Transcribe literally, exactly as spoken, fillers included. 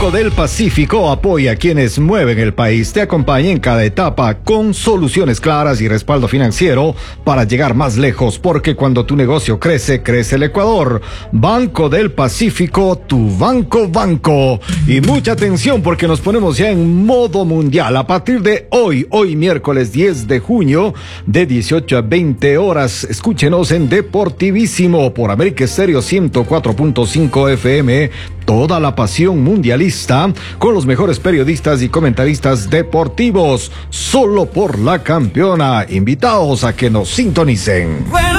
Banco del Pacífico apoya a quienes mueven el país. Te acompaña en cada etapa con soluciones claras y respaldo financiero para llegar más lejos, porque cuando tu negocio crece, crece el Ecuador. Banco del Pacífico, tu banco banco. Y mucha atención porque nos ponemos ya en modo mundial. A partir de hoy, hoy miércoles diez de junio, de dieciocho a veinte horas, escúchenos en Deportivísimo por América Estéreo ciento cuatro punto cinco F M. Toda la pasión mundialista con los mejores periodistas y comentaristas deportivos, solo por la campeona. Invitados a que nos sintonicen. Bueno.